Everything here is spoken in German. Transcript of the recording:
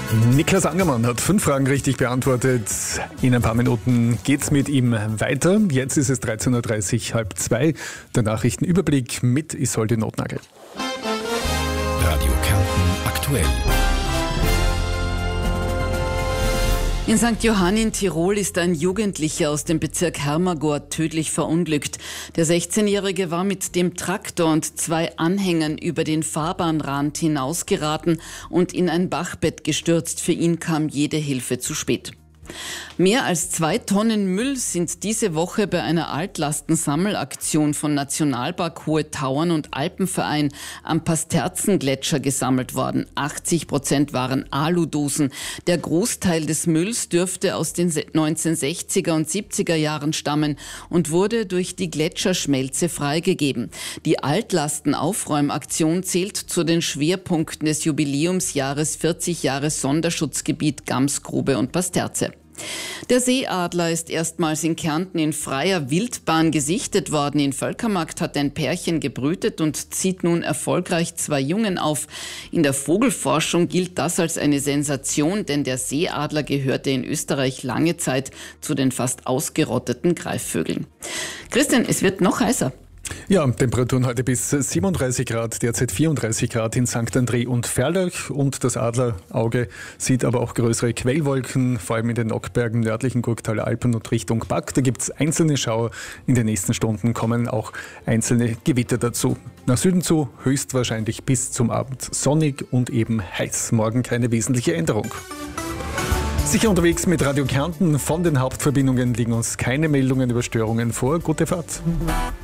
Niklas Angermann hat 5 Fragen richtig beantwortet. In ein paar Minuten geht's mit ihm weiter. Jetzt ist es 13.30 Uhr, 13:30. Der Nachrichtenüberblick mit Isolde Notnagel. Radio Kärnten aktuell. In St. Johann in Tirol ist ein Jugendlicher aus dem Bezirk Hermagor tödlich verunglückt. Der 16-Jährige war mit dem Traktor und 2 Anhängern über den Fahrbahnrand hinausgeraten und in ein Bachbett gestürzt. Für ihn kam jede Hilfe zu spät. Mehr als 2 Tonnen Müll sind diese Woche bei einer Altlastensammelaktion von Nationalpark Hohe Tauern und Alpenverein am Pasterzengletscher gesammelt worden. 80% waren Aludosen. Der Großteil des Mülls dürfte aus den 1960er und 70er Jahren stammen und wurde durch die Gletscherschmelze freigegeben. Die Altlastenaufräumaktion zählt zu den Schwerpunkten des Jubiläumsjahres 40 Jahre Sonderschutzgebiet Gamsgrube und Pasterze. Der Seeadler ist erstmals in Kärnten in freier Wildbahn gesichtet worden. In Völkermarkt hat ein Pärchen gebrütet und zieht nun erfolgreich 2 Jungen auf. In der Vogelforschung gilt das als eine Sensation, denn der Seeadler gehörte in Österreich lange Zeit zu den fast ausgerotteten Greifvögeln. Christian, es wird noch heißer. Ja, Temperaturen heute bis 37 Grad, derzeit 34 Grad in St. André und Ferlach. Und das Adlerauge sieht aber auch größere Quellwolken, vor allem in den Nockbergen, nördlichen Gurktaler Alpen und Richtung Back. Da gibt es einzelne Schauer. In den nächsten Stunden kommen auch einzelne Gewitter dazu. Nach Süden zu höchstwahrscheinlich bis zum Abend sonnig und eben heiß. Morgen keine wesentliche Änderung. Sicher unterwegs mit Radio Kärnten. Von den Hauptverbindungen liegen uns keine Meldungen über Störungen vor. Gute Fahrt.